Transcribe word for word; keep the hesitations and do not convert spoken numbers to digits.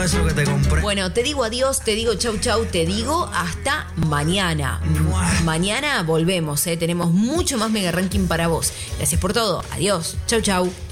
eso lo que te compré. Bueno, te digo adiós, te digo chau chau, te digo hasta mañana. Mua. Mañana volvemos, ¿eh? Tenemos mucho más Mega Ranking para vos. Gracias por todo. Adiós. Chau chau.